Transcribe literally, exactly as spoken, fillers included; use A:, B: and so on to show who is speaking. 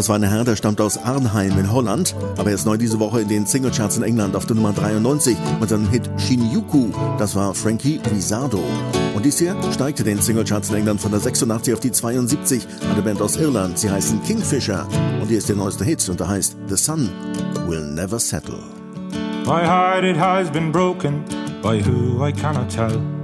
A: Das war ein Herr, der stammt aus Arnhem in Holland, aber er ist neu diese Woche in den Singlecharts in England auf der Nummer dreiundneunzig mit seinem Hit Shinjuku. Das war Frankie Rizzardo. Und dies hier steigte den Singlecharts in England von der sechsundachtzig auf die zweiundsiebzig. Eine Band aus Irland, sie heißen Kingfisher. Und hier ist der neueste Hit und der heißt The Sun Will Never Settle.
B: My heart it has been broken by who I cannot tell.